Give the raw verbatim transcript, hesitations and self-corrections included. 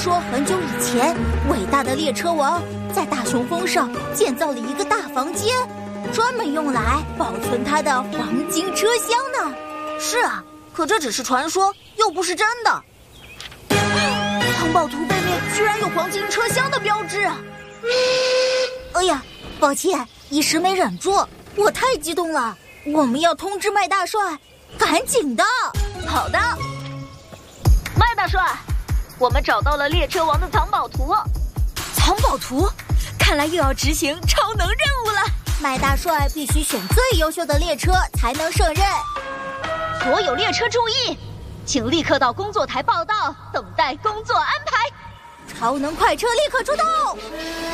说很久以前，伟大的列车王在大雄峰上建造了一个大房间，专门用来保存他的黄金车厢呢。是啊，可这只是传说，又不是真的。藏宝图背面居然有黄金车厢的标志！哎呀，抱歉，一时没忍住，我太激动了。我们要通知麦大帅，赶紧的。 好的，麦大帅，我们找到了列车王的藏宝图。 藏宝图，看来又要执行超能任务了。麦大帅必须选最优秀的列车才能胜任。 所有列车注意，请立刻到工作台报到，等待工作安排。 超能快车立刻出动！